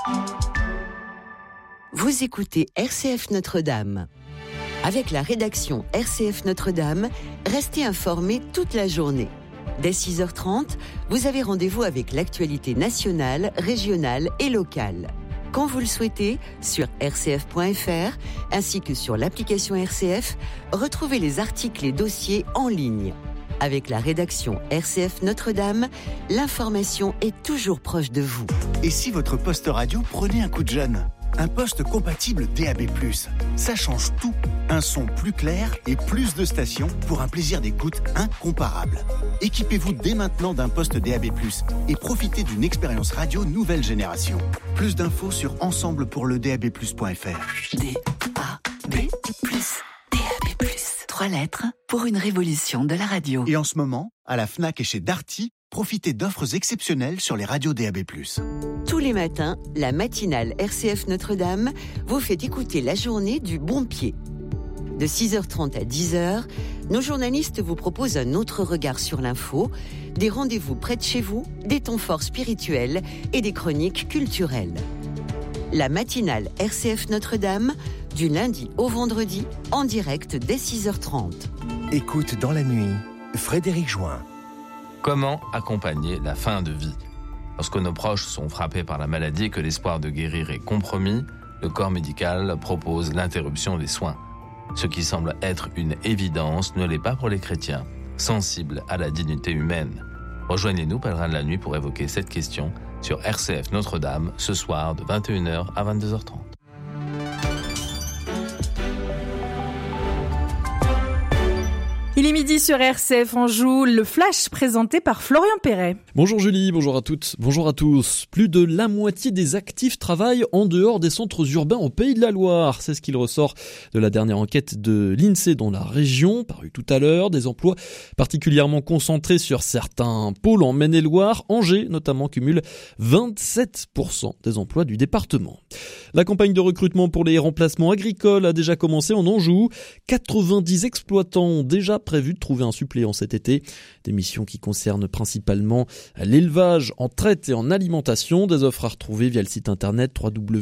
Vous écoutez RCF Notre-Dame. Avec la rédaction RCF Notre-Dame, restez informés toute la journée. Dès 6h30, vous avez rendez-vous avec l'actualité nationale, régionale et locale. Quand vous le souhaitez, sur rcf.fr, ainsi que sur l'application RCF, retrouvez les articles et dossiers en ligne. Avec la rédaction RCF Notre-Dame, l'information est toujours proche de vous. Et si votre poste radio prenait un coup de jeune ? Un poste compatible DAB+, ça change tout. Un son plus clair et plus de stations pour un plaisir d'écoute incomparable. Équipez-vous dès maintenant d'un poste DAB+, et profitez d'une expérience radio nouvelle génération. Plus d'infos sur ensemblepourledab+.fr. DAB+, DAB+. 3 lettres pour une révolution de la radio. Et en ce moment, à la Fnac et chez Darty, profitez d'offres exceptionnelles sur les radios DAB+. Tous les matins, la matinale RCF Notre-Dame vous fait écouter la journée du bon pied. De 6h30 à 10h, nos journalistes vous proposent un autre regard sur l'info, des rendez-vous près de chez vous, des temps forts spirituels et des chroniques culturelles. La matinale RCF Notre-Dame, du lundi au vendredi, en direct dès 6h30. Écoute dans la nuit, Frédéric Join. Comment accompagner la fin de vie ? Lorsque nos proches sont frappés par la maladie et que l'espoir de guérir est compromis, le corps médical propose l'interruption des soins. Ce qui semble être une évidence ne l'est pas pour les chrétiens, sensibles à la dignité humaine. Rejoignez-nous, pèlerins de la nuit, pour évoquer cette question sur RCF Notre-Dame, ce soir de 21h à 22h30. Il est midi sur RCF Anjou, le flash présenté par Florian Perret. Bonjour Julie, bonjour à toutes, bonjour à tous. Plus de la moitié des actifs travaillent en dehors des centres urbains au Pays de la Loire. C'est ce qu'il ressort de la dernière enquête de l'INSEE dans la région, parue tout à l'heure. Des emplois particulièrement concentrés sur certains pôles en Maine-et-Loire. Angers notamment cumule 27% des emplois du département. La campagne de recrutement pour les remplacements agricoles a déjà commencé en Anjou. 90 exploitants ont déjà prévu de trouver un suppléant cet été. Des missions qui concernent principalement l'élevage en traite et en alimentation. Des offres à retrouver via le site internet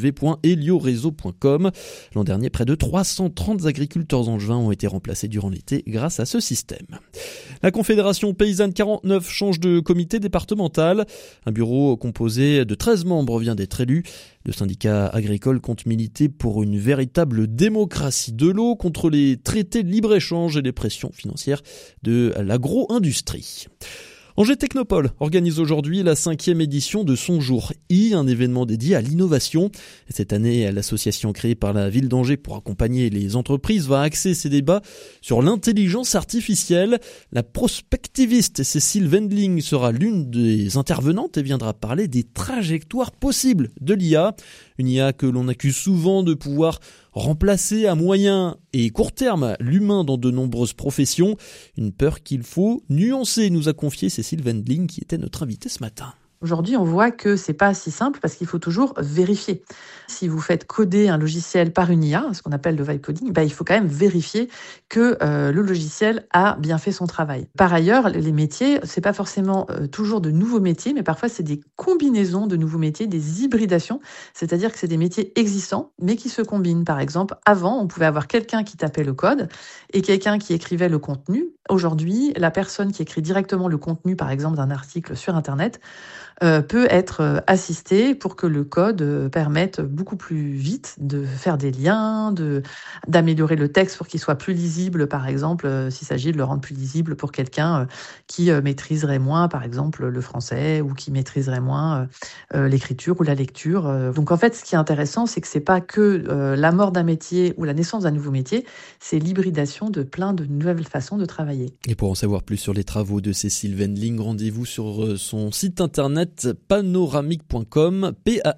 www.helioreseau.com. L'an dernier, près de 330 agriculteurs angevins ont été remplacés durant l'été grâce à ce système. La Confédération Paysanne 49 change de comité départemental. Un bureau composé de 13 membres vient d'être élu. Le syndicat agricole compte militer pour une véritable démocratie de l'eau contre les traités de libre-échange et les pressions financières de l'agro-industrie. Angers Technopole organise aujourd'hui la 5e édition de Son Jour I, un événement dédié à l'innovation. Cette année, l'association créée par la ville d'Angers pour accompagner les entreprises va axer ses débats sur l'intelligence artificielle. La prospectiviste Cécile Wendling sera l'une des intervenantes et viendra parler des trajectoires possibles de l'IA. Une IA que l'on accuse souvent de pouvoir remplacer à moyen et court terme l'humain dans de nombreuses professions. Une peur qu'il faut nuancer, nous a confié Cécile Wendling qui était notre invitée ce matin. Aujourd'hui, on voit que c'est pas si simple parce qu'il faut toujours vérifier. Si vous faites coder un logiciel par une IA, ce qu'on appelle le vibe coding, il faut quand même vérifier que le logiciel a bien fait son travail. Par ailleurs, les métiers, c'est pas forcément toujours de nouveaux métiers, mais parfois c'est des combinaisons de nouveaux métiers, des hybridations, c'est-à-dire que c'est des métiers existants, mais qui se combinent. Par exemple, avant, on pouvait avoir quelqu'un qui tapait le code et quelqu'un qui écrivait le contenu. Aujourd'hui, la personne qui écrit directement le contenu, par exemple, d'un article sur Internet, peut être assistée pour que le code permette beaucoup plus vite de faire des liens, d'améliorer le texte pour qu'il soit plus lisible, par exemple, s'il s'agit de le rendre plus lisible pour quelqu'un qui maîtriserait moins, par exemple, le français ou qui maîtriserait moins l'écriture ou la lecture. Donc en fait, ce qui est intéressant, c'est que c'est pas que la mort d'un métier ou la naissance d'un nouveau métier, c'est l'hybridation de plein de nouvelles façons de travailler. Et pour en savoir plus sur les travaux de Cécile Wendling, rendez-vous sur son site internet panoramique.com,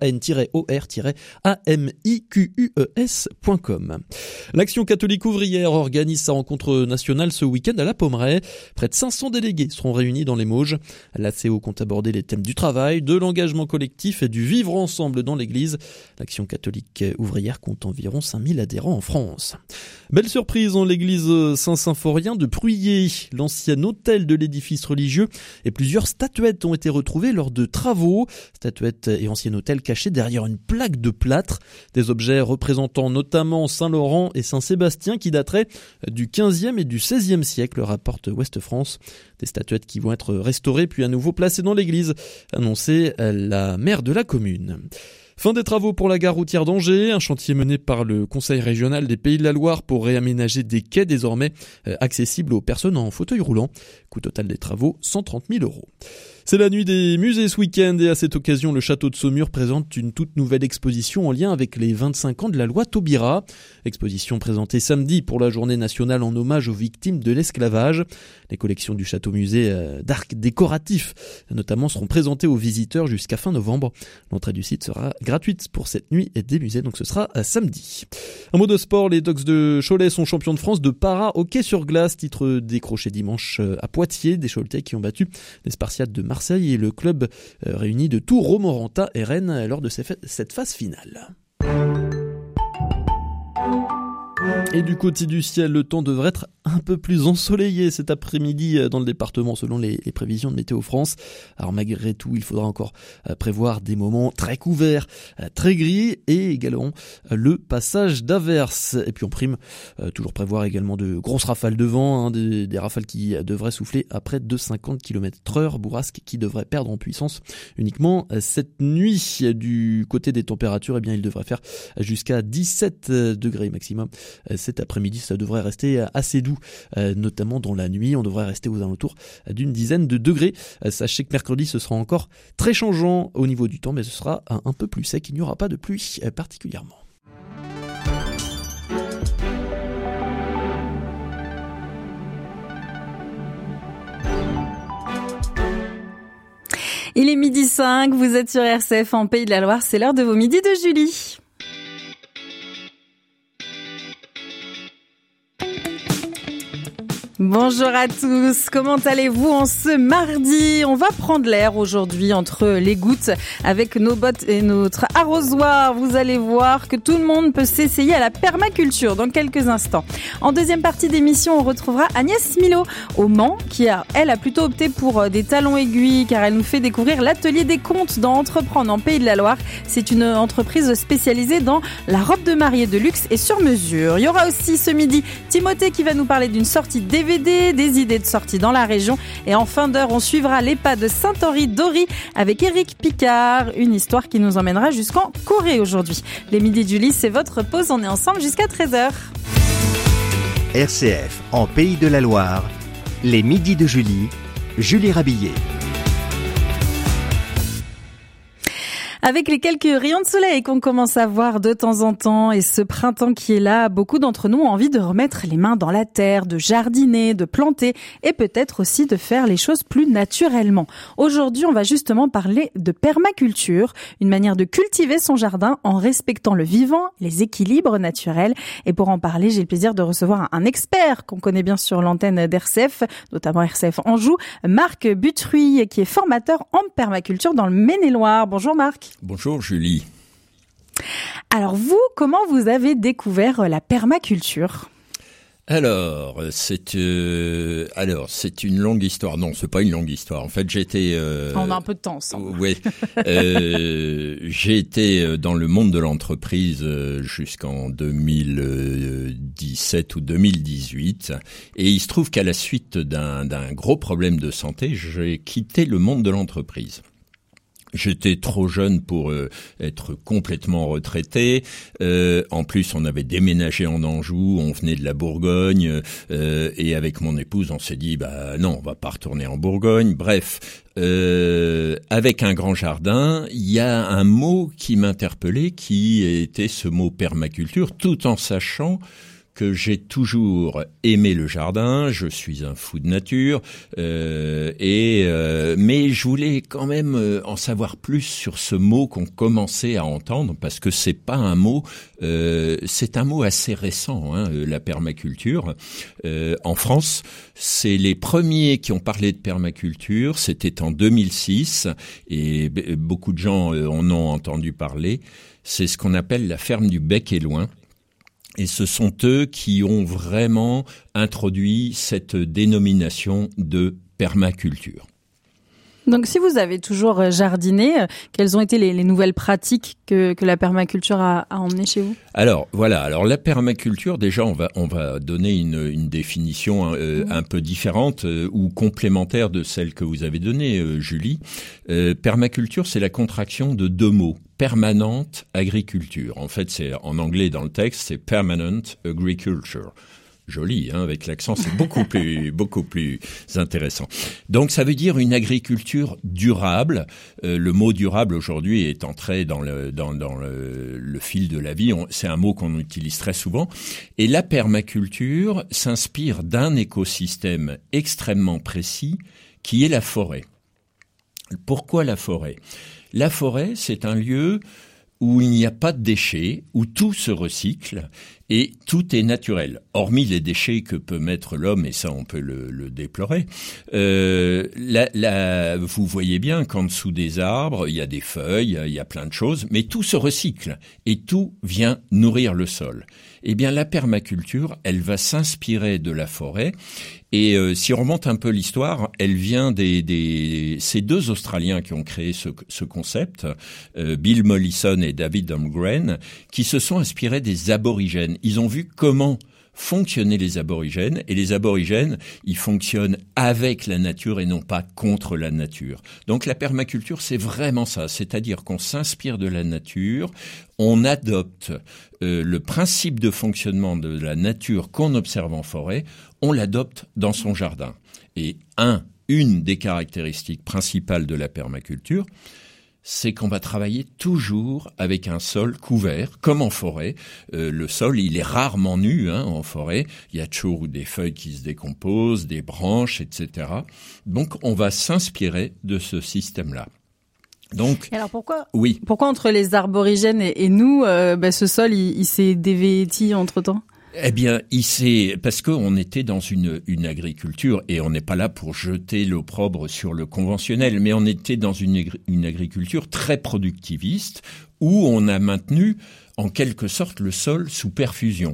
pan-or-amiques.com. L'Action catholique ouvrière organise sa rencontre nationale ce week-end à La Pommeraye. Près de 500 délégués seront réunis dans les Mauges. L'ACO compte aborder les thèmes du travail, de l'engagement collectif et du vivre ensemble dans l'église. L'Action catholique ouvrière compte environ 5000 adhérents en France. Belle surprise en l'église Saint-Symphorien de Pruyé. L'ancien hôtel de l'édifice religieux et plusieurs statuettes ont été retrouvées lors l'heure de travaux. Statuettes et ancien hôtel cachés derrière une plaque de plâtre. Des objets représentant notamment Saint-Laurent et Saint-Sébastien qui dateraient du 15e et du 16e siècle, rapporte Ouest France. Des statuettes qui vont être restaurées puis à nouveau placées dans l'église, annonçait la maire de la commune. Fin des travaux pour la gare routière d'Angers, un chantier mené par le Conseil régional des Pays de la Loire pour réaménager des quais désormais accessibles aux personnes en fauteuil roulant. Coût total des travaux, 130 000 €. C'est la nuit des musées ce week-end et à cette occasion, le château de Saumur présente une toute nouvelle exposition en lien avec les 25 ans de la loi Taubira. Exposition présentée samedi pour la journée nationale en hommage aux victimes de l'esclavage. Les collections du château-musée d'art décoratif notamment seront présentées aux visiteurs jusqu'à fin novembre. L'entrée du site sera gratuite pour cette nuit des musées, donc ce sera samedi. Un mot de sport, les Dogs de Cholet sont champions de France de para-hockey sur glace, titre décroché dimanche à Poitiers, des Choletais qui ont battu les Spartiates de Marseille et le club réuni de Tours, Romorantin et Rennes lors de cette phase finale. Et du côté du ciel, le temps devrait être un peu plus ensoleillé cet après-midi dans le département selon les prévisions de Météo France. Alors malgré tout, il faudra encore prévoir des moments très couverts, très gris et également le passage d'averses. Et puis en prime, toujours prévoir également de grosses rafales de vent, des rafales qui devraient souffler à près de 50 km/h, bourrasque qui devrait perdre en puissance uniquement cette nuit. Du côté des températures, eh bien il devrait faire jusqu'à 17 degrés maximum. Cet après-midi, ça devrait rester assez doux, notamment dans la nuit. On devrait rester aux alentours d'une dizaine de degrés. Sachez que mercredi, ce sera encore très changeant au niveau du temps, mais ce sera un peu plus sec. Il n'y aura pas de pluie particulièrement. Il est 12h05, vous êtes sur RCF en Pays de la Loire, c'est l'heure de vos midis de Julie. Bonjour à tous, comment allez-vous en ce mardi ? On va prendre l'air aujourd'hui entre les gouttes avec nos bottes et notre arrosoir. Vous allez voir que tout le monde peut s'essayer à la permaculture dans quelques instants. En deuxième partie d'émission, on retrouvera Agnès Milot au Mans qui a plutôt opté pour des talons aiguilles car elle nous fait découvrir l'atelier des comptes dans Entreprendre en Pays de la Loire. C'est une entreprise spécialisée dans la robe de mariée de luxe et sur mesure. Il y aura aussi ce midi Timothée qui va nous parler d'une sortie DVD, des idées de sortie dans la région. Et en fin d'heure, on suivra les pas de Saint-Henri-d'Ory avec Éric Picard, une histoire qui nous emmènera jusqu'en Corée aujourd'hui. Les midis de Julie, c'est votre pause, on est ensemble jusqu'à 13h. RCF en Pays de la Loire, les midis de Julie, Julie Rabillet. Avec les quelques rayons de soleil qu'on commence à voir de temps en temps et ce printemps qui est là, beaucoup d'entre nous ont envie de remettre les mains dans la terre, de jardiner, de planter et peut-être aussi de faire les choses plus naturellement. Aujourd'hui, on va justement parler de permaculture, une manière de cultiver son jardin en respectant le vivant, les équilibres naturels. Et pour en parler, j'ai le plaisir de recevoir un expert qu'on connaît bien sur l'antenne d'RCF, notamment RCF Anjou, Marc Butruy, qui est formateur en permaculture dans le Maine-et-Loire. Bonjour Marc. Bonjour Julie. Alors vous, comment vous avez découvert la permaculture ? Alors, c'est une longue histoire. Non, c'est pas une longue histoire. En fait, j'étais... On a un peu de temps ensemble. Oui. J'ai été dans le monde de l'entreprise jusqu'en 2017 ou 2018. Et il se trouve qu'à la suite d'un gros problème de santé, j'ai quitté le monde de l'entreprise. J'étais trop jeune pour être complètement retraité. En plus, on avait déménagé en Anjou, on venait de la Bourgogne, et avec mon épouse, on s'est dit non, on va pas retourner en Bourgogne. Bref, avec un grand jardin, il y a un mot qui m'interpellait, qui était ce mot permaculture, tout en sachant que j'ai toujours aimé le jardin, je suis un fou de nature, mais je voulais quand même en savoir plus sur ce mot qu'on commençait à entendre, parce que c'est pas un mot, c'est un mot assez récent, la permaculture. En France, c'est les premiers qui ont parlé de permaculture, c'était en 2006, et beaucoup de gens en ont entendu parler. C'est ce qu'on appelle la ferme du Bec et Loing. Et ce sont eux qui ont vraiment introduit cette dénomination de permaculture. Donc si vous avez toujours jardiné, quelles ont été les nouvelles pratiques que la permaculture a emmenées chez vous ? Alors voilà, la permaculture, déjà on va donner une définition un peu différente ou complémentaire de celle que vous avez donnée, Julie. Permaculture, c'est la contraction de deux mots. Permanente agriculture. En fait, c'est en anglais dans le texte, c'est permanent agriculture. Joli, avec l'accent, c'est beaucoup plus intéressant. Donc, ça veut dire une agriculture durable. Le mot durable aujourd'hui est entré dans le fil de la vie. C'est un mot qu'on utilise très souvent. Et la permaculture s'inspire d'un écosystème extrêmement précis qui est la forêt. Pourquoi la forêt ? La forêt, c'est un lieu où il n'y a pas de déchets, où tout se recycle et tout est naturel. Hormis les déchets que peut mettre l'homme, et ça on peut le déplorer. Vous voyez bien qu'en dessous des arbres, il y a des feuilles, il y a plein de choses, mais tout se recycle et tout vient nourrir le sol. Eh bien, la permaculture, elle va s'inspirer de la forêt. Et si on remonte un peu l'histoire, elle vient ces deux Australiens qui ont créé ce concept, Bill Mollison et David Holmgren, qui se sont inspirés des aborigènes. Ils ont vu comment fonctionnaient les aborigènes, et les aborigènes, ils fonctionnent avec la nature et non pas contre la nature. Donc la permaculture, c'est vraiment ça, c'est-à-dire qu'on s'inspire de la nature, on adopte le principe de fonctionnement de la nature qu'on observe en forêt, on l'adopte dans son jardin. Et une des caractéristiques principales de la permaculture, c'est qu'on va travailler toujours avec un sol couvert, comme en forêt. Le sol, il est rarement nu en forêt. Il y a toujours des feuilles qui se décomposent, des branches, etc. Donc, on va s'inspirer de ce système-là. Donc, et alors pourquoi oui. Pourquoi entre les aborigènes et nous, ce sol, il s'est dévêti entre-temps ? Eh bien, parce qu'on était dans une agriculture, et on n'est pas là pour jeter l'opprobre sur le conventionnel, mais on était dans une agriculture très productiviste, où on a maintenu en quelque sorte le sol sous perfusion,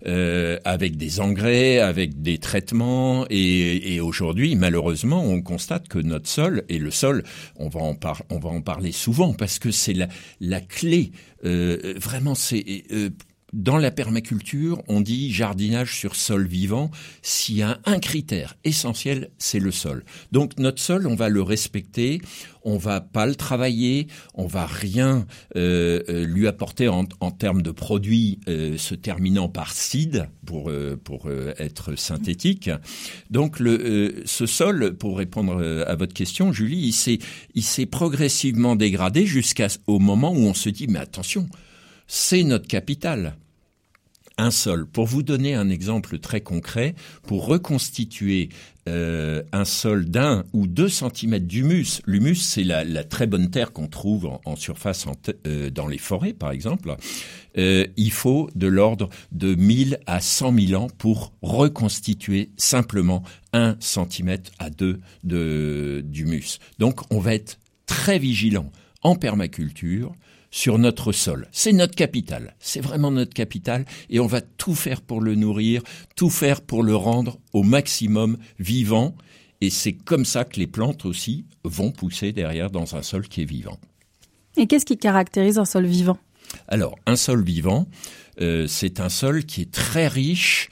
avec des engrais, avec des traitements, et aujourd'hui, malheureusement, on constate que notre sol, et le sol, on va en parler souvent, parce que c'est la clé, vraiment, c'est... Dans la permaculture, on dit jardinage sur sol vivant. S'il y a un critère essentiel, c'est le sol. Donc notre sol, on va le respecter, on va pas le travailler, on va rien lui apporter en termes de produits se terminant par cide pour être synthétique. Donc ce sol, pour répondre à votre question, Julie, il s'est progressivement dégradé jusqu'au moment où on se dit mais attention. C'est notre capital. Un sol. Pour vous donner un exemple très concret, pour reconstituer un sol d'1 ou 2 cm d'humus, l'humus c'est la très bonne terre qu'on trouve en surface dans les forêts par exemple, il faut de l'ordre de 1000 à 100 000 ans pour reconstituer simplement 1 cm à 2 d'humus. Donc on va être très vigilant en permaculture sur notre sol. C'est notre capital. C'est vraiment notre capital et on va tout faire pour le nourrir, tout faire pour le rendre au maximum vivant et c'est comme ça que les plantes aussi vont pousser derrière dans un sol qui est vivant. Et qu'est-ce qui caractérise un sol vivant ? Alors, un sol vivant, c'est un sol qui est très riche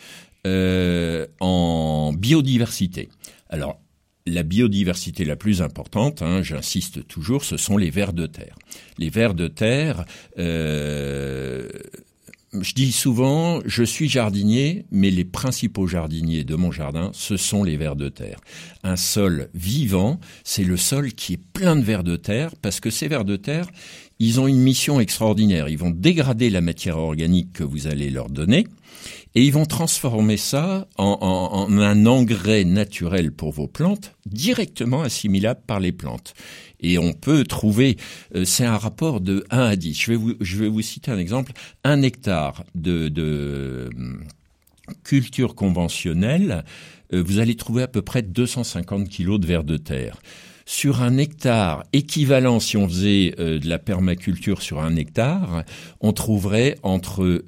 en biodiversité. Alors, la biodiversité la plus importante, j'insiste toujours, ce sont les vers de terre. Les vers de terre, je dis souvent, je suis jardinier, mais les principaux jardiniers de mon jardin, ce sont les vers de terre. Un sol vivant, c'est le sol qui est plein de vers de terre, parce que ces vers de terre, ils ont une mission extraordinaire. Ils vont dégrader la matière organique que vous allez leur donner, et ils vont transformer ça en un engrais naturel pour vos plantes, directement assimilable par les plantes. Et on peut trouver, c'est un rapport de 1 à 10. Je vais vous citer un exemple. 1 hectare de culture conventionnelle, vous allez trouver à peu près 250 kilos de vers de terre. sur un hectare équivalent, si on faisait de la permaculture sur un hectare, on trouverait entre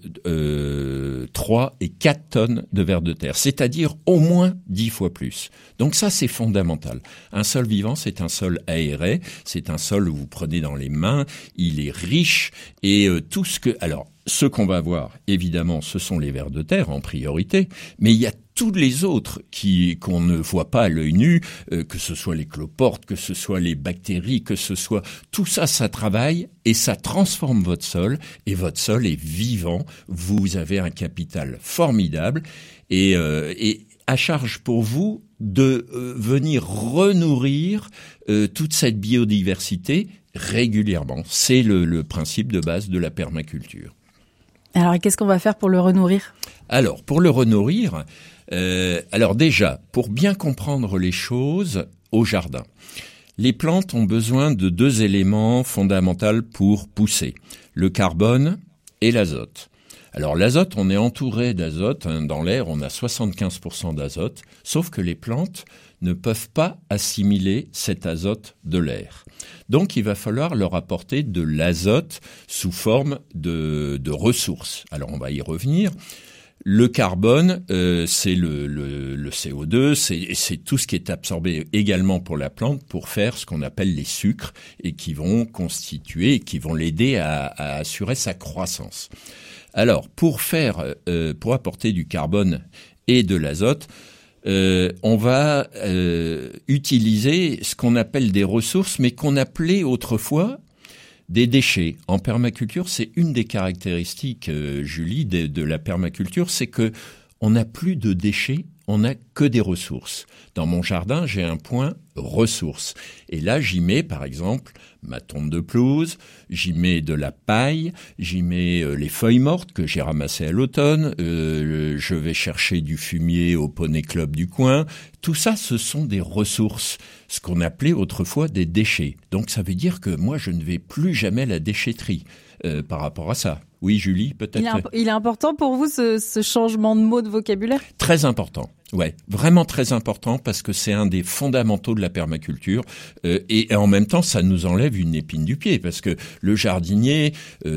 3 et 4 tonnes de vers de terre, c'est-à-dire au moins 10 fois plus. Donc ça, c'est fondamental. Un sol vivant, c'est un sol aéré, c'est un sol où vous prenez dans les mains, il est riche et tout ce que... Alors, ce qu'on va voir, évidemment, ce sont les vers de terre en priorité, mais il y a tous les autres qu'on ne voit pas à l'œil nu, que ce soit les cloportes, que ce soit les bactéries, que ce soit... Tout ça, ça travaille et ça transforme votre sol, et votre sol est vivant. Vous avez un capital formidable et à charge pour vous de venir renourrir toute cette biodiversité régulièrement. C'est le principe de base de la permaculture. Alors, qu'est-ce qu'on va faire pour le renourrir ? Alors, pour le renourrir, alors déjà, pour bien comprendre les choses au jardin, les plantes ont besoin de 2 éléments fondamentaux pour pousser, le carbone et l'azote. Alors l'azote, on est entouré d'azote, dans l'air on a 75% d'azote, sauf que les plantes ne peuvent pas assimiler cet azote de l'air. Donc il va falloir leur apporter de l'azote sous forme de ressources. Alors on va y revenir. Le carbone, c'est le CO2, c'est tout ce qui est absorbé également pour la plante pour faire ce qu'on appelle les sucres et qui vont constituer, qui vont l'aider à assurer sa croissance. Alors, pour apporter du carbone et de l'azote, on va utiliser ce qu'on appelle des ressources, mais qu'on appelait autrefois des déchets. En permaculture, c'est une des caractéristiques, Julie, de la permaculture, c'est que on n'a plus de déchets, on n'a que des ressources. Dans mon jardin, j'ai un point ressources. Et là, j'y mets, par exemple, ma tonte de pelouse, j'y mets de la paille, j'y mets les feuilles mortes que j'ai ramassées à l'automne, je vais chercher du fumier au poney club du coin. Tout ça, ce sont des ressources, ce qu'on appelait autrefois des déchets. Donc ça veut dire que moi, je ne vais plus jamais à la déchetterie par rapport à ça. Oui, Julie, peut-être. Il est important pour vous ce changement de mot de vocabulaire ? Très important. Ouais, vraiment très important parce que c'est un des fondamentaux de la permaculture et en même temps ça nous enlève une épine du pied parce que le jardinier,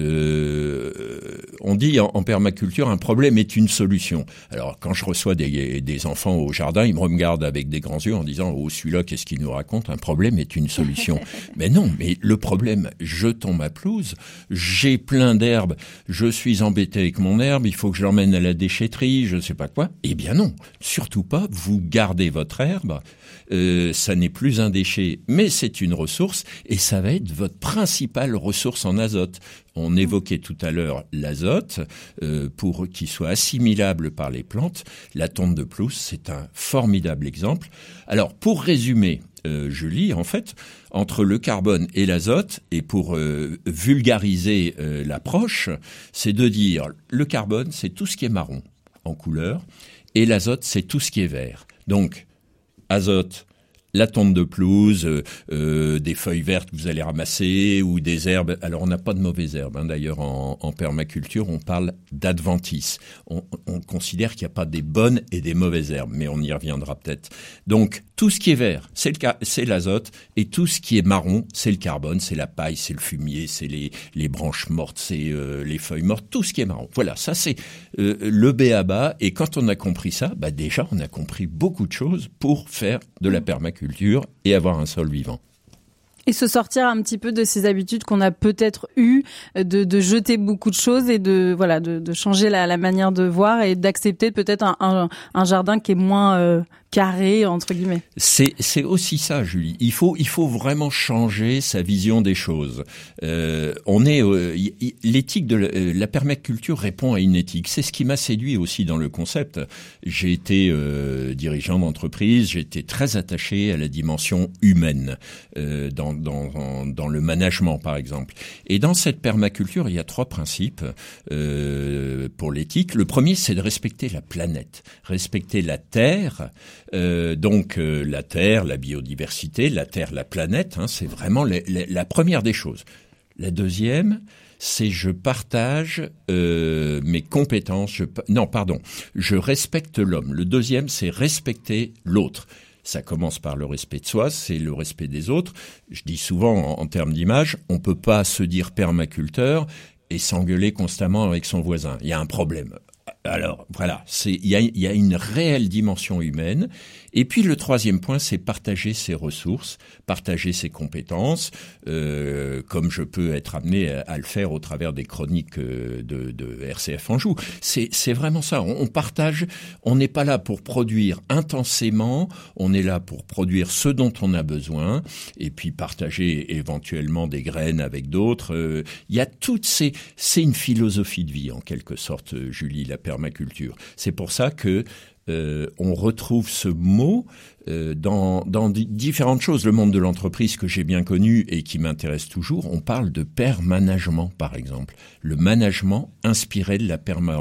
on dit en permaculture un problème est une solution. Alors quand je reçois des enfants au jardin, ils me regardent avec des grands yeux en disant oh celui-là qu'est-ce qu'il nous raconte, un problème est une solution. Mais non, mais le problème, je tombe ma pelouse, j'ai plein d'herbes, je suis embêté avec mon herbe, il faut que je l'emmène à la déchetterie, je ne sais pas quoi. Eh bien non, surtout pas, vous gardez votre herbe, ça n'est plus un déchet, mais c'est une ressource et ça va être votre principale ressource en azote. On évoquait tout à l'heure l'azote, pour qu'il soit assimilable par les plantes. La tonte de pelouse, c'est un formidable exemple. Alors, pour résumer, Julie, en fait, entre le carbone et l'azote, et pour vulgariser l'approche, c'est de dire le carbone, c'est tout ce qui est marron en couleur, et l'azote, c'est tout ce qui est vert. Donc, azote, la tonte de pelouse, des feuilles vertes que vous allez ramasser ou des herbes. Alors, on n'a pas de mauvaises herbes. D'ailleurs, en permaculture, on parle d'adventice. On considère qu'il n'y a pas des bonnes et des mauvaises herbes, mais on y reviendra peut-être. Donc, tout ce qui est vert, c'est l'azote, et tout ce qui est marron, c'est le carbone, c'est la paille, c'est le fumier, c'est les branches mortes, c'est les feuilles mortes, tout ce qui est marron. Voilà, ça c'est le b.a.-ba, et quand on a compris ça, déjà on a compris beaucoup de choses pour faire de la permaculture et avoir un sol vivant. Et se sortir un petit peu de ces habitudes qu'on a peut-être eues, de jeter beaucoup de choses et de changer la manière de voir et d'accepter peut-être un jardin qui est moins carré, entre guillemets. C'est aussi ça, Julie. Il faut vraiment changer sa vision des choses. L'éthique de la permaculture répond à une éthique. C'est ce qui m'a séduit aussi dans le concept. J'ai été dirigeant d'entreprise, j'ai été très attaché à la dimension humaine dans le management, par exemple. Et dans cette permaculture, il y a 3 principes pour l'éthique. Le premier, c'est de respecter la planète, respecter la Terre. La Terre, la biodiversité, la Terre, la planète, c'est vraiment la première des choses. La deuxième, c'est je partage mes compétences. Je respecte l'homme. Le deuxième, c'est respecter l'autre. Ça commence par le respect de soi, c'est le respect des autres. Je dis souvent en termes d'image, on peut pas se dire permaculteur et s'engueuler constamment avec son voisin. Il y a un problème. Alors voilà, il y a une réelle dimension humaine. Et puis le troisième point, c'est partager ses ressources, partager ses compétences, comme je peux être amené à le faire au travers des chroniques de RCF Anjou. C'est vraiment ça. On partage. On n'est pas là pour produire intensément. On est là pour produire ce dont on a besoin, et puis partager éventuellement des graines avec d'autres. Il y a c'est une philosophie de vie en quelque sorte, Julie, la permaculture. C'est pour ça que on retrouve ce mot dans différentes choses. Le monde de l'entreprise que j'ai bien connu et qui m'intéresse toujours, on parle de permanagement, par exemple. Le management inspiré de la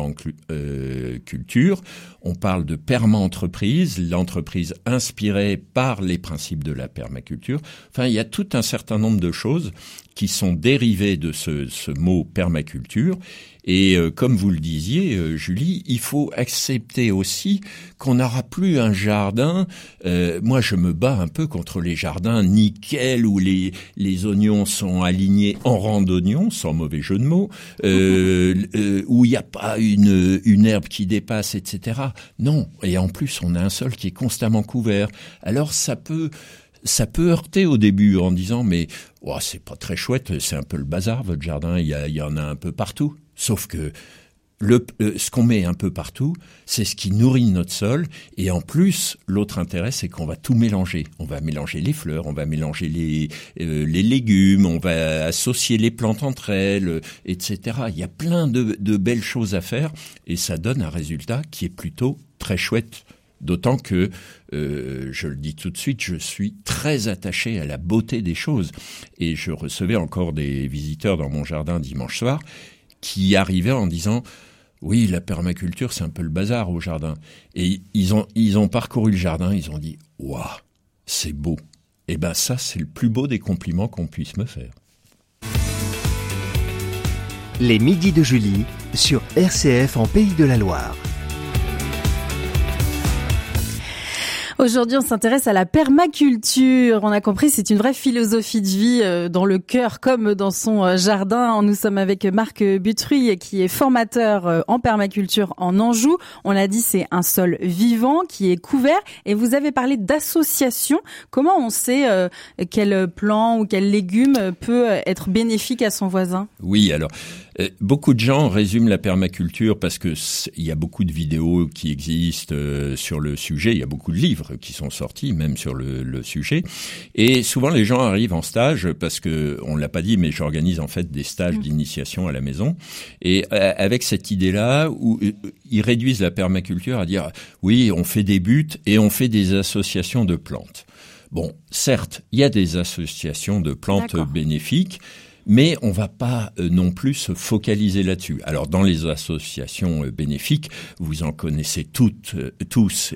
permaculture. On parle de perma-entreprise, l'entreprise inspirée par les principes de la permaculture. Enfin, il y a tout un certain nombre de choses qui sont dérivées de ce mot permaculture. Et comme vous le disiez, Julie, il faut accepter aussi qu'on n'aura plus un jardin. Moi, je me bats un peu contre les jardins nickel où les oignons sont alignés en rang d'oignons, sans mauvais jeu de mots, où il n'y a pas une herbe qui dépasse, etc. Non. Et en plus, on a un sol qui est constamment couvert. Alors, ça peut heurter au début en disant mais c'est pas très chouette, c'est un peu le bazar votre jardin, il y en a un peu partout. Sauf que ce qu'on met un peu partout, c'est ce qui nourrit notre sol. Et en plus, l'autre intérêt, c'est qu'on va tout mélanger. On va mélanger les fleurs, on va mélanger les légumes, on va associer les plantes entre elles, etc. Il y a plein de belles choses à faire et ça donne un résultat qui est plutôt très chouette. D'autant que, je le dis tout de suite, je suis très attaché à la beauté des choses. Et je recevais encore des visiteurs dans mon jardin dimanche soir qui arrivaient en disant « Oui, la permaculture, c'est un peu le bazar au jardin. » Et ils ont parcouru le jardin, ils ont dit « Waouh, c'est beau. » Et ben ça, c'est le plus beau des compliments qu'on puisse me faire. Les midis de Julie sur RCF en Pays de la Loire. Aujourd'hui, on s'intéresse à la permaculture. On a compris, c'est une vraie philosophie de vie dans le cœur comme dans son jardin. Nous sommes avec Marc Butruy qui est formateur en permaculture en Anjou. On l'a dit, c'est un sol vivant qui est couvert. Et vous avez parlé d'association. Comment on sait quel plant ou quel légume peut être bénéfique à son voisin ? Oui, alors... beaucoup de gens résument la permaculture parce que il y a beaucoup de vidéos qui existent sur le sujet, il y a beaucoup de livres qui sont sortis même sur le sujet, et souvent les gens arrivent en stage parce que on l'a pas dit, mais j'organise en fait des stages d'initiation à la maison, et avec cette idée-là où ils réduisent la permaculture à dire oui, on fait des buts et on fait des associations de plantes. Bon, certes, il y a des associations de plantes bénéfiques. Mais on va pas non plus se focaliser là-dessus. Alors dans les associations bénéfiques, vous en connaissez tous.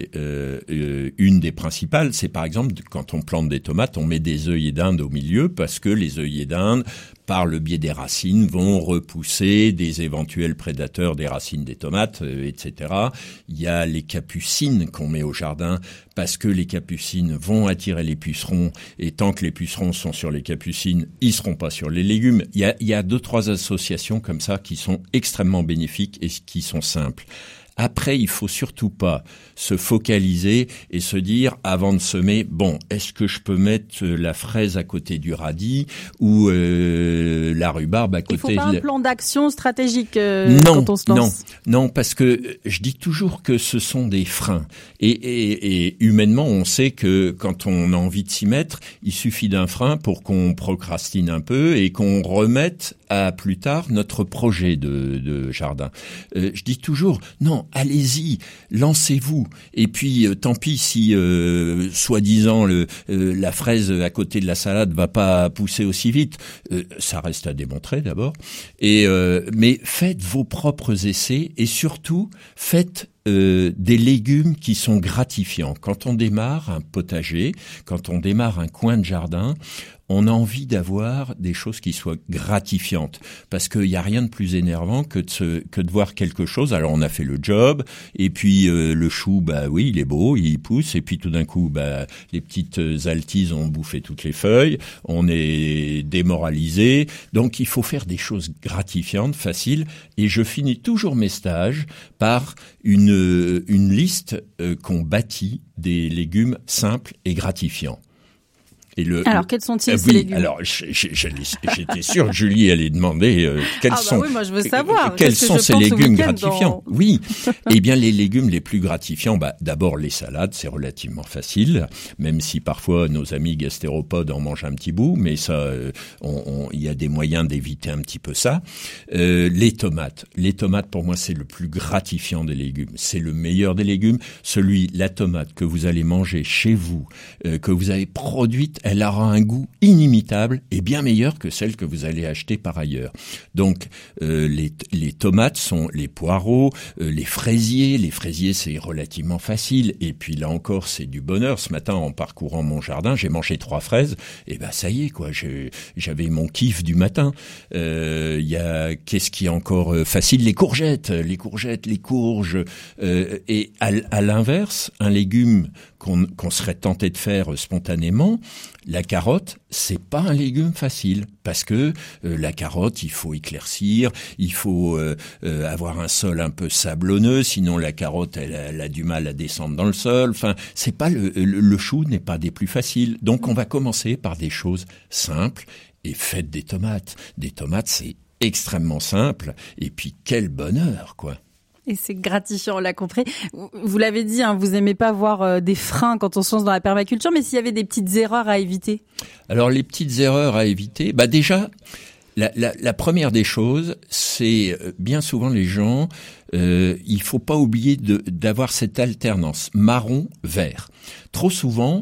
Une des principales, c'est par exemple quand on plante des tomates, on met des œillets d'Inde au milieu parce que les œillets d'Inde, par le biais des racines, vont repousser des éventuels prédateurs des racines des tomates, etc. Il y a les capucines qu'on met au jardin parce que les capucines vont attirer les pucerons, et tant que les pucerons sont sur les capucines, ils seront pas sur les légumes. Il y a 2-3 associations comme ça qui sont extrêmement bénéfiques et qui sont simples. Après, il faut surtout pas se focaliser et se dire, avant de semer, bon, est-ce que je peux mettre la fraise à côté du radis ou la rhubarbe à côté... Il faut pas un plan d'action stratégique quand on se lance. Non, parce que je dis toujours que ce sont des freins. Et humainement, on sait que quand on a envie de s'y mettre, il suffit d'un frein pour qu'on procrastine un peu et qu'on remette à plus tard notre projet de jardin. Je dis toujours, non, allez-y, lancez-vous. Et puis, tant pis si, soi-disant, la fraise à côté de la salade va pas pousser aussi vite. Ça reste à démontrer d'abord. Mais faites vos propres essais et surtout, faites des légumes qui sont gratifiants. Quand on démarre un potager, quand on démarre un coin de jardin, on a envie d'avoir des choses qui soient gratifiantes, parce qu'il n'y a rien de plus énervant que de voir quelque chose. Alors on a fait le job, et puis le chou, bah oui, il est beau, il pousse, et puis tout d'un coup, bah les petites altises ont bouffé toutes les feuilles, on est démoralisé. Donc il faut faire des choses gratifiantes, faciles, et je finis toujours mes stages par une liste qu'on bâtit des légumes simples et gratifiants. Alors, quels sont-ils ces légumes? Alors, j'étais sûr que Julie allait demander oui, moi je veux savoir. Quels sont ces légumes gratifiants. Oui. Eh bien, les légumes les plus gratifiants, d'abord les salades, c'est relativement facile, même si parfois nos amis gastéropodes en mangent un petit bout, mais ça, il y a des moyens d'éviter un petit peu ça. Les tomates, pour moi, c'est le plus gratifiant des légumes. C'est le meilleur des légumes. La tomate que vous allez manger chez vous, que vous avez produite, elle aura un goût inimitable et bien meilleur que celle que vous allez acheter par ailleurs. Donc, les tomates sont les poireaux, les fraisiers. Les fraisiers, c'est relativement facile. Et puis là encore, c'est du bonheur. Ce matin, en parcourant mon jardin, j'ai mangé 3 fraises. Et ça y est, quoi. J'avais mon kiff du matin. Qu'est-ce qui est encore facile? Les courgettes, les courges. Et à l'inverse, un légume qu'on serait tenté de faire spontanément, la carotte, c'est pas un légume facile, parce que la carotte, il faut éclaircir, il faut avoir un sol un peu sablonneux, sinon la carotte, elle a du mal à descendre dans le sol. Enfin, c'est pas le chou n'est pas des plus faciles. Donc, on va commencer par des choses simples et faites des tomates. Des tomates, c'est extrêmement simple. Et puis, quel bonheur, quoi. Et c'est gratifiant, on l'a compris. Vous l'avez dit, vous aimez pas voir des freins quand on se lance dans la permaculture, mais s'il y avait des petites erreurs à éviter? Alors, les petites erreurs à éviter, déjà, la première des choses, c'est bien souvent les gens, il faut pas oublier d'avoir cette alternance marron-vert. Trop souvent,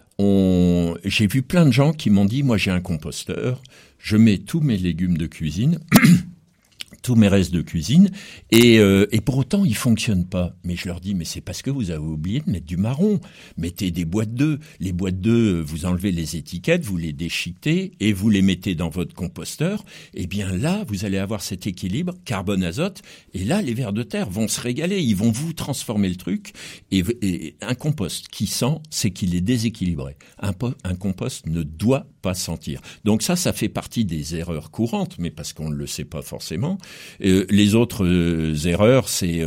j'ai vu plein de gens qui m'ont dit, moi j'ai un composteur, je mets tous mes légumes de cuisine, tous mes restes de cuisine, et pour autant, ils fonctionnent pas. Mais je leur dis, mais c'est parce que vous avez oublié de mettre du marron. Mettez des boîtes d'œufs. Les boîtes d'œufs, vous enlevez les étiquettes, vous les déchiquetez, et vous les mettez dans votre composteur. Eh bien là, vous allez avoir cet équilibre carbone-azote, et là, les vers de terre vont se régaler. Ils vont vous transformer le truc, et un compost qui sent, c'est qu'il est déséquilibré. Un compost ne doit pas sentir. Donc ça fait partie des erreurs courantes, mais parce qu'on ne le sait pas forcément. Les autres erreurs, c'est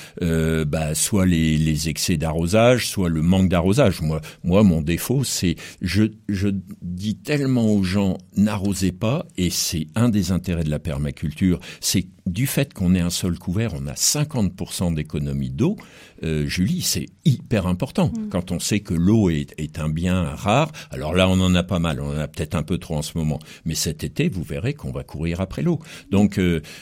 soit les excès d'arrosage, soit le manque d'arrosage. Moi, mon défaut, c'est je dis tellement aux gens, n'arrosez pas, et c'est un des intérêts de la permaculture, c'est du fait qu'on ait un sol couvert, on a 50% d'économie d'eau. Julie, c'est hyper important. Quand on sait que l'eau est un bien rare, alors là, on en a pas mal, on en a peut-être un peu trop en ce moment, mais cet été, vous verrez qu'on va courir après l'eau. Donc,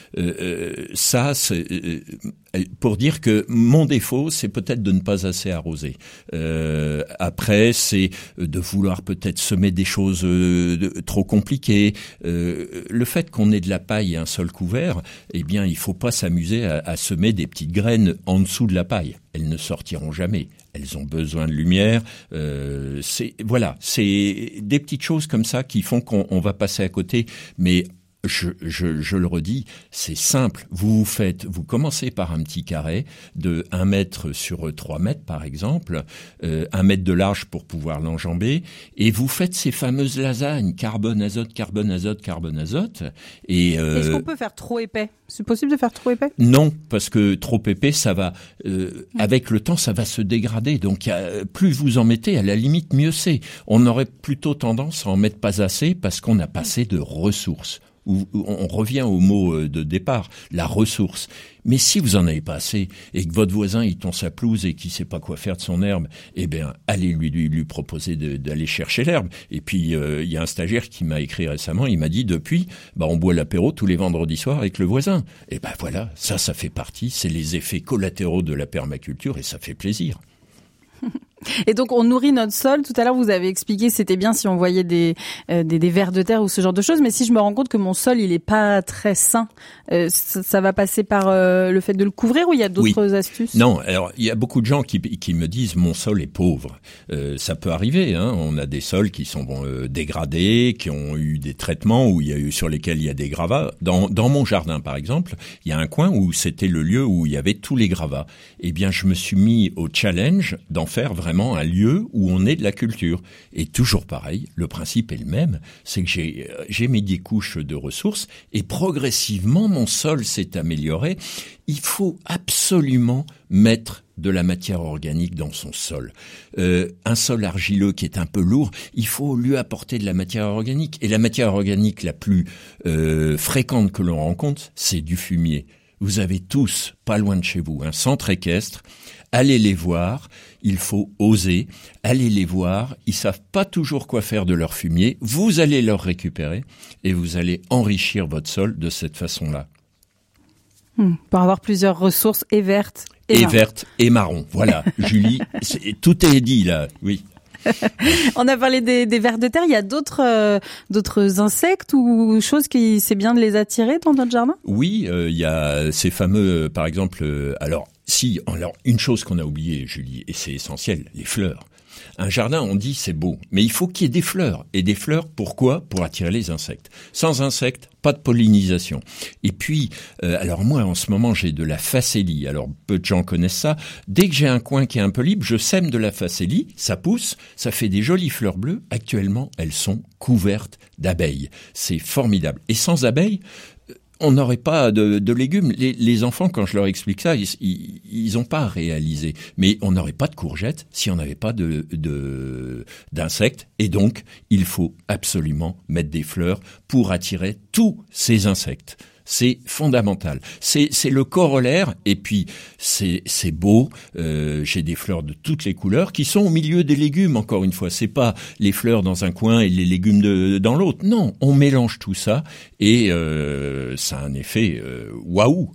ça, c'est pour dire que mon défaut, c'est peut-être de ne pas assez arroser. Après, c'est de vouloir peut-être semer des choses trop compliquées. Le fait qu'on ait de la paille et un sol couvert, eh bien, il faut pas s'amuser à semer des petites graines en dessous de la paille. Elles ne sortiront jamais. Elles ont besoin de lumière. C'est des petites choses comme ça qui font qu'on va passer à côté. Mais je le redis, c'est simple. Vous commencez par un petit carré de 1 mètre sur 3 mètres, par exemple, 1 mètre de large pour pouvoir l'enjamber, et vous faites ces fameuses lasagnes, carbone, azote, carbone, azote, carbone, azote. Est-ce qu'on peut faire trop épais? C'est possible de faire trop épais? Non, parce que trop épais, ça va, avec le temps, ça va se dégrader. Donc, plus vous en mettez, à la limite, mieux c'est. On aurait plutôt tendance à en mettre pas assez parce qu'on n'a pas assez de ressources. On revient au mot de départ, la ressource. Mais si vous en avez pas assez et que votre voisin il tond sa pelouse et qu'il sait pas quoi faire de son herbe, eh bien allez lui proposer d'aller chercher l'herbe. Et puis il y a un stagiaire qui m'a écrit récemment, il m'a dit depuis, on boit l'apéro tous les vendredis soirs avec le voisin. Et voilà, ça fait partie, c'est les effets collatéraux de la permaculture et ça fait plaisir. Et donc on nourrit notre sol. Tout à l'heure vous avez expliqué c'était bien si on voyait des vers de terre ou ce genre de choses, mais si je me rends compte que mon sol il est pas très sain, ça va passer par le fait de le couvrir ou il y a d'autres astuces? Non, alors il y a beaucoup de gens qui me disent mon sol est pauvre. Ça peut arriver, hein. On a des sols qui sont dégradés, qui ont eu des traitements sur lesquels il y a des gravats. Dans mon jardin par exemple, il y a un coin où c'était le lieu où il y avait tous les gravats. Eh bien je me suis mis au challenge d'en faire vraiment un lieu où on est de la culture. Et toujours pareil, le principe est le même, c'est que j'ai mis des couches de ressources et progressivement mon sol s'est amélioré. Il faut absolument mettre de la matière organique dans son sol. Un sol argileux qui est un peu lourd, il faut lui apporter de la matière organique. Et la matière organique la plus fréquente que l'on rencontre, c'est du fumier. Vous avez tous, pas loin de chez vous, un centre équestre. Allez les voir, il faut oser, allez les voir, ils savent pas toujours quoi faire de leur fumier, vous allez leur récupérer et vous allez enrichir votre sol de cette façon-là. Pour avoir plusieurs ressources et vertes et marron. Voilà, Julie, tout est dit là, oui. On a parlé des vers de terre, il y a d'autres insectes ou choses qui c'est bien de les attirer dans notre jardin? Oui, il y a ces fameux, par exemple, alors une chose qu'on a oubliée, Julie, et c'est essentiel, les fleurs. Un jardin, on dit c'est beau, mais il faut qu'il y ait des fleurs. Et des fleurs, pourquoi? Pour attirer les insectes. Sans insectes, pas de pollinisation. Et puis, alors moi, en ce moment, j'ai de la facélie. Alors, peu de gens connaissent ça. Dès que j'ai un coin qui est un peu libre, je sème de la facélie, ça pousse, ça fait des jolies fleurs bleues. Actuellement, elles sont couvertes d'abeilles. C'est formidable. Et sans abeilles, on n'aurait pas de légumes. Les enfants, quand je leur explique ça, ils ont pas réalisé. Mais on n'aurait pas de courgettes si on n'avait pas d'insectes. Et donc, il faut absolument mettre des fleurs pour attirer tous ces insectes. C'est fondamental. C'est le corollaire. Et puis, c'est beau. J'ai des fleurs de toutes les couleurs qui sont au milieu des légumes. Encore une fois, c'est pas les fleurs dans un coin et les légumes dans l'autre. Non, on mélange tout ça et ça a un effet waouh.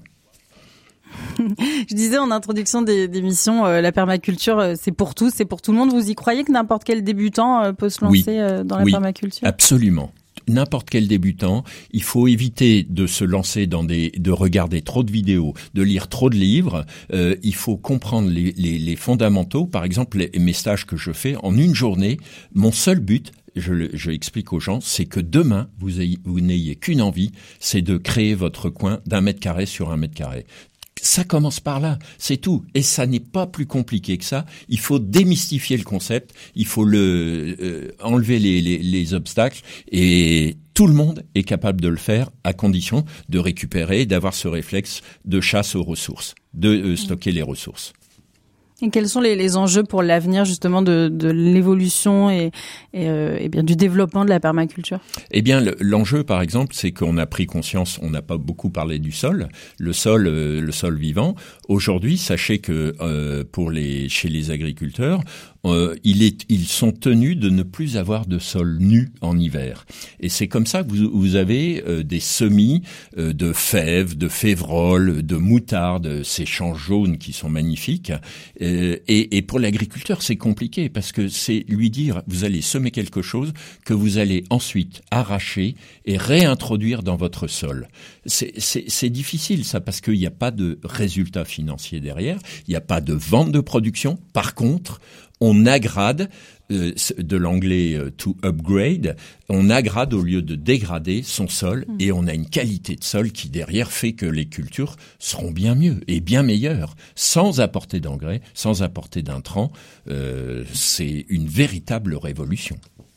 Je disais en introduction d'émission, la permaculture, c'est pour tous, c'est pour tout le monde. Vous y croyez que n'importe quel débutant peut se lancer dans la permaculture? Absolument. N'importe quel débutant, il faut éviter de se lancer de regarder trop de vidéos, de lire trop de livres. Il faut comprendre les fondamentaux. Par exemple, mes stages que je fais en une journée, mon seul but, je explique aux gens, c'est que demain, vous n'ayez qu'une envie, c'est de créer votre coin d'1 mètre carré sur 1 mètre carré. Ça commence par là, c'est tout. Et ça n'est pas plus compliqué que ça. Il faut démystifier le concept, il faut enlever les obstacles et tout le monde est capable de le faire à condition de récupérer, d'avoir ce réflexe de chasse aux ressources, de stocker les ressources. Et quels sont les enjeux pour l'avenir justement de l'évolution et bien du développement de la permaculture? Eh bien, l'enjeu, par exemple, c'est qu'on a pris conscience. On n'a pas beaucoup parlé du sol, le sol vivant. Aujourd'hui, sachez que chez les agriculteurs, ils sont tenus de ne plus avoir de sol nu en hiver. Et c'est comme ça que vous avez des semis de fèves, de févrole, de moutarde, ces champs jaunes qui sont magnifiques. Et pour l'agriculteur, c'est compliqué parce que c'est lui dire, vous allez semer quelque chose que vous allez ensuite arracher et réintroduire dans votre sol. C'est difficile ça parce qu'il n'y a pas de résultat financier derrière, il n'y a pas de vente de production. Par contre, on agrade, de l'anglais to upgrade, on agrade au lieu de dégrader son sol et on a une qualité de sol qui derrière fait que les cultures seront bien mieux et bien meilleures, sans apporter d'engrais, sans apporter d'intrants. C'est une véritable révolution.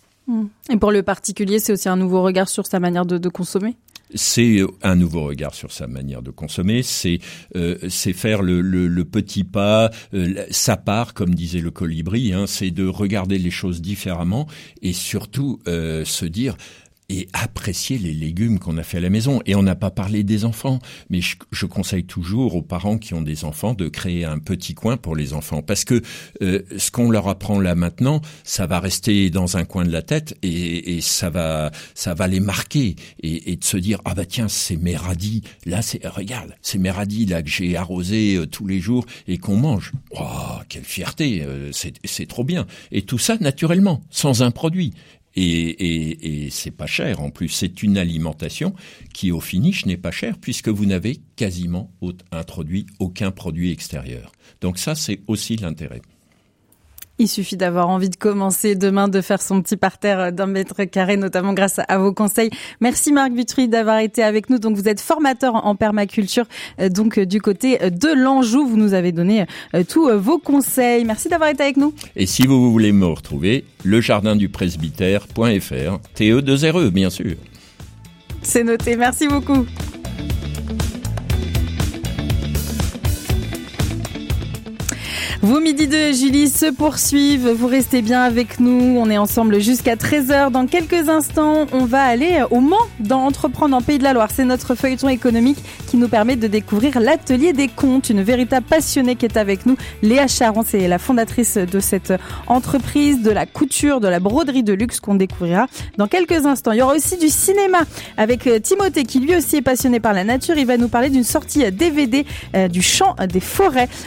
Et pour le particulier, c'est aussi un nouveau regard sur sa manière de consommer? C'est un nouveau regard sur sa manière de consommer, c'est faire le petit pas, sa part, comme disait le colibri, c'est de regarder les choses différemment et surtout se dire et apprécier les légumes qu'on a fait à la maison. Et on n'a pas parlé des enfants, mais je conseille toujours aux parents qui ont des enfants de créer un petit coin pour les enfants, parce que ce qu'on leur apprend là maintenant, ça va rester dans un coin de la tête et ça va les marquer et de se dire ah bah tiens, c'est mes radis, là regarde, c'est mes radis là que j'ai arrosé tous les jours et qu'on mange. Oh, quelle fierté, c'est trop bien. Et tout ça naturellement, sans un produit. Et c'est pas cher en plus, c'est une alimentation qui au finish n'est pas chère puisque vous n'avez quasiment introduit aucun produit extérieur. Donc ça, c'est aussi l'intérêt. Il suffit d'avoir envie de commencer demain, de faire son petit parterre d'1 mètre carré, notamment grâce à vos conseils. Merci Marc Butry d'avoir été avec nous. Donc vous êtes formateur en permaculture, donc du côté de l'Anjou. Vous nous avez donné tous vos conseils. Merci d'avoir été avec nous. Et si vous voulez me retrouver, lejardindupresbytère.fr, TE2RE bien sûr. C'est noté, merci beaucoup. Vos midis de Julie se poursuivent, vous restez bien avec nous, on est ensemble jusqu'à 13h. Dans quelques instants, on va aller au Mans dans Entreprendre en Pays de la Loire. C'est notre feuilleton économique qui nous permet de découvrir l'atelier des comptes, une véritable passionnée qui est avec nous. Léa Charon, c'est la fondatrice de cette entreprise, de la couture, de la broderie de luxe qu'on découvrira dans quelques instants. Il y aura aussi du cinéma avec Timothée qui lui aussi est passionné par la nature. Il va nous parler d'une sortie DVD du Chant des Forêts.